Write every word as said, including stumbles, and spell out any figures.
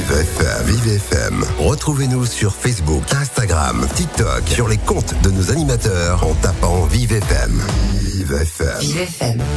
Vive F M. Vive F M. Retrouvez-nous sur Facebook, Instagram, TikTok, sur les comptes de nos animateurs en tapant Vive F M. Vive F M. Vive F M.